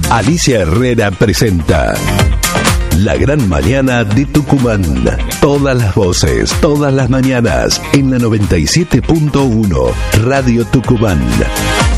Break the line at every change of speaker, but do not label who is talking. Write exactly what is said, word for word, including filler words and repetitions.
Alicia Herrera presenta La Gran Mañana de Tucumán. Todas las voces, todas las mañanas, en la noventa y siete punto uno, Radio Tucumán.